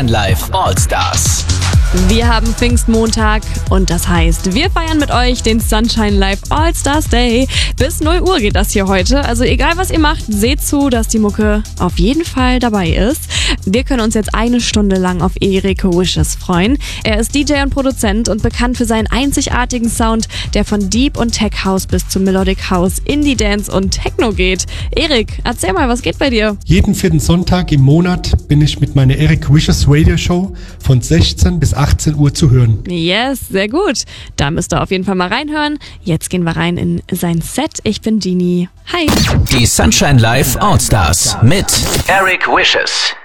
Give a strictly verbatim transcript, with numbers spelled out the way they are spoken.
Live All-Stars. Wir haben Pfingstmontag und das heißt, wir feiern mit euch den Sunshine Live All-Stars Day. Bis null Uhr geht das hier heute. Also egal was ihr macht, seht zu, dass die Mucke auf jeden Fall dabei ist. Wir können uns jetzt eine Stunde lang auf Eric Wishes freuen. Er ist D J und Produzent und bekannt für seinen einzigartigen Sound, der von Deep und Tech House bis zu Melodic House, Indie Dance und Techno geht. Eric, erzähl mal, was geht bei dir? Jeden vierten Sonntag im Monat bin ich mit meiner Eric Wishes Radio Show von sechzehn bis achtzehn Uhr zu hören. Yes, sehr gut. Da müsst ihr auf jeden Fall mal reinhören. Jetzt gehen wir rein in sein Set. Ich bin Dini. Hi. Die Sunshine Live All-Stars mit Eric Wishes.